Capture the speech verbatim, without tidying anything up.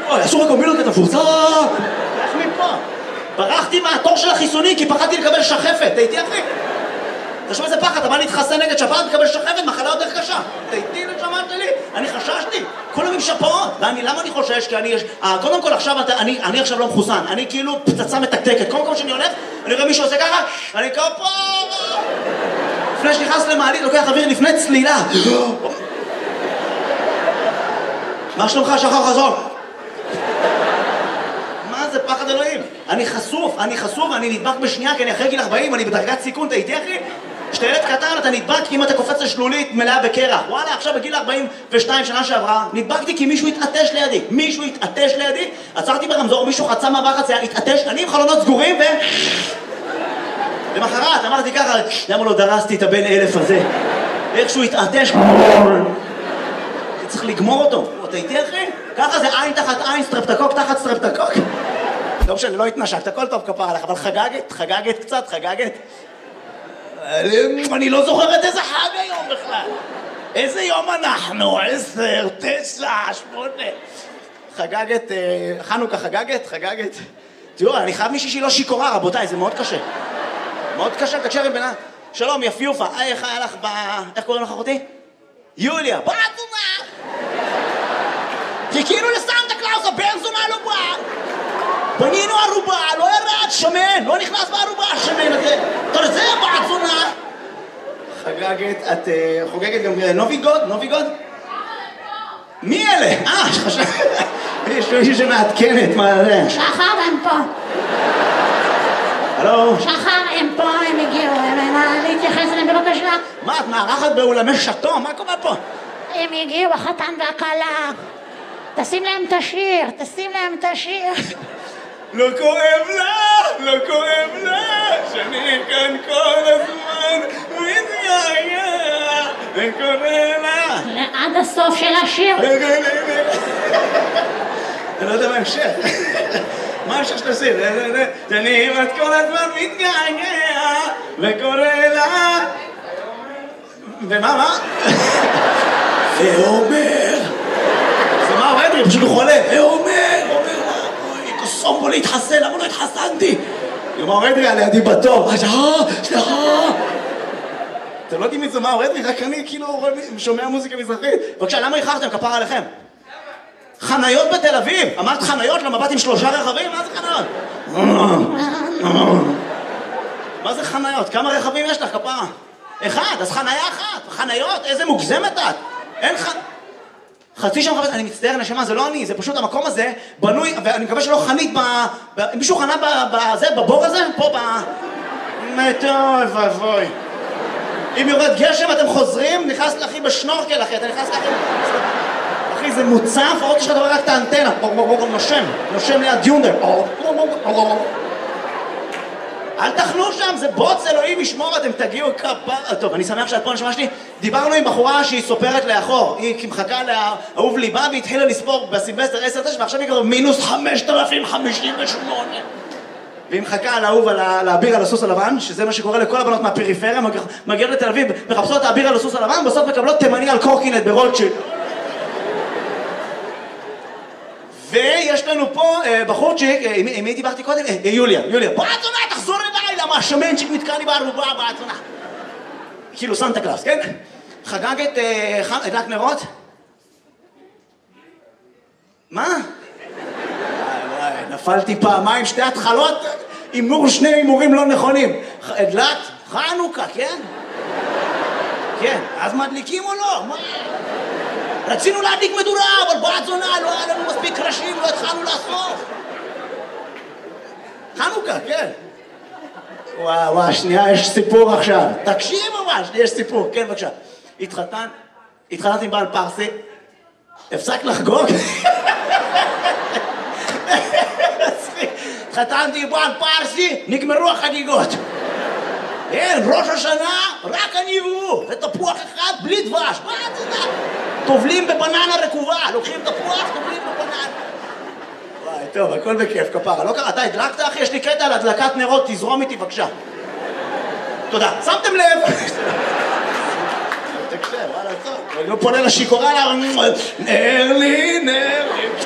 אוי, אסור הקומבינות את הפורצה! איך מפה? ברחתי מהתור של החיסוני כי פחדתי לקבל שחפת, אתה איתי אחי? תשמע איזה פחד, אתה בא להתחסן נגד שפעת לקבל שחפת, מחלה יותר קשה. אתה איתי לשמעת שלי? אני חששתי, כולם עם שפעות. ואני, למה אני חושש? כי אני יש... קודם כל עכשיו, אני, אני עכשיו לא מחוסן, אני כאילו פצצה מתקתקת. קודם כל שאני הולך, אני רואה מישהו עושה ככה, אני כפה... לפני שנכנס למעלית, לוקח אוויר לפני צלילה. מה שלומך, שחר חזון? מה זה פחד אלוהים? אני חשוף, אני חשוף, אני נדבק בשנייה, כי אני אחרי גיל ארבעים, אני בדרגת סיכון, אתה איתי אחי? כשאתה ילד קטן, אתה נדבק אם אתה קופץ לשלולית מלאה בקרח. וואלה, עכשיו בגיל ארבעים ושתיים שנה שעברה, נדבקתי כי מישהו התעטש לידי. מישהו התעטש לידי, עצרתי ברמזור, מישהו חצה מעבר חצייה, התעטש, אני עם חלונות סגורים ו... למחרת, אמרתי ככה, למה לא דרסתי את הבן אלף הזה? איכשהו התעטש, צריך לגמור אותו. אתה איתי אחי? ככה זה עין תחת עין, סטרפטקוק תחת סטרפטקוק. לא משנה, לא התנשקת, הכל טוב כפר עליך, אבל חגגת, חגגת קצת, חגגת. אני לא זוכרת איזה חג היום בכלל. איזה יום אנחנו? עשר, תשע, שמונה. חגגת, חנוכה חגגת, חגגת. תראו, אני חייב מישהי שהיא לא שיקורה, רבותיי, זה מאוד קשה. מאוד קשה, תקשר עם בינה. שלום, יפיופה, איך היה לך ב... איך קוראים לך אחותי? יוליה, באה זונה! חיכינו לסנטה קלאוס, הבן זונה לא בא! בנינו ערובה, לא ירד, שמן, לא נכנס בערובה, השמן הזה. תרזה, באה זונה! חגגת, את חוגגת גם נוביגוד? נוביגוד? מי אלה? אה, שחשב... יש מישהו שמעדכנת, מה זה? שחר הם פה. הלו? שחר הם פה, הם הגיעו, הם להתייחס אליהם בבקשה. מה, את מארחת באולמי שטו? מה קורה פה? הם הגיעו, החתן והכלה. תשים להם את השיר, תשים להם את השיר. לא כואב לה, לא כואב לה, שאני כאן כל הזמן מתגעגע, וקורא לה. עד הסוף של השיר. אני לא יודע מה המשך. מה המשך של השיר? שאני כמעט כל הזמן מתגעגע, וקורא לה. ומה, מה? ואומר. זה מה עובד לי? פשוט הוא חולה. ואומר, אומר לה, אוי, קוסום בו להתחסן, למה לא התחסנתי? מה עובד לי? לידי בתור. סליחה, סליחה. אתם לא יודעים מי זה מה עובד לי? רק אני כאילו שומע מוזיקה מזרחית. בבקשה, למה איחרתם? כפר עליכם. חניות בתל אביב. אמרת חניות למבט עם שלושה רכבים? מה זה חניות? מה זה חניות? כמה רכבים יש לך, כפרה? אחד, אז חניה אחת. חניות, איזה מוגזמת את. אין ח... חצי שם חפש, אני מצטער נשמה, זה לא אני, זה פשוט המקום הזה בנוי, ואני מקווה שלא חנית ב... ב... מישהו חנה בזה, בבור הזה? פה ב... טוב, ואבוי. אם יורד גשם אתם חוזרים, נכנס לאחי בשנורקל אחי, אתה נכנס לאחי... אחי, זה מוצף, עוד יש לך דבר רק את האנטנה. נושם, נושם ליד יונדר. אל תחנו שם, זה בוץ, אלוהים ישמור, אתם תגיעו כפה. טוב, אני שמח שאת פה, נשמע שלי. דיברנו עם בחורה שהיא סופרת לאחור. היא מחכה לאהוב ליבה והתחילה לספור בסילבסטר עשר תשע, ועכשיו היא כבר מינוס חמשת אלפים חמישים ושמונה. והיא מחכה על האהוב, על האביר על הסוס הלבן, שזה מה שקורה לכל הבנות מהפריפריה, מגיעות לתל אביב, מחפשות האביר על הסוס הלבן, בסוף מקבלות תימני על קורקינט ברוטשילד. ויש לנו פה בחורצ'יק, עם מי דיברתי קודם? יוליה, יוליה. בוא עצונה, תחזור אליי, למה השמנצ'יק נתקע לי בערובה, בוא עצונה. כאילו סנטה קלאוס, כן? חגגת, הדלק נרות? מה? וואי, נפלתי פעמיים, שתי התחלות, אימור שני אימורים לא נכונים. הדלק, חנוכה, כן? כן, אז מדליקים או לא? מה? רצינו להדליק מדורה, אבל בעת זונה, לא היה לנו מספיק קרשים, לא התחלנו לאסוף. חנוכה, כן. וואו, וואו, שנייה, יש סיפור עכשיו. תקשיב ממש, יש סיפור, כן, בבקשה. התחתן, התחתנת עם בעל פרסי, הפסק לחגוג. התחתנתי עם בעל פרסי, נגמרו החגיגות. אין, ראש השנה, רק אני והוא, ותפוח אחד בלי דבש, מה את יודעת? טובלים בבננה רקובה, לוקחים תפוח, טובלים בבננה. וואי, טוב, הכל בכיף, כפרה. לא קרה, אתה הדלקת, אחי? יש לי קטע על הדלקת נרות, תזרום איתי, בבקשה. תודה. שמתם לב? תקשב, וואלה, טוב. אני לא פונה לשיקורה, נר לי, נר לי.